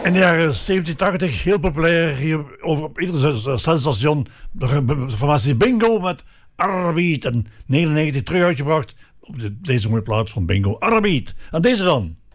In de jaren 70, 80 heel populair hier op ieder station. De formatie Bingo met Arabiet. En 99 terug uitgebracht op deze mooie plaats van Bingo. Arabiet. En deze dan.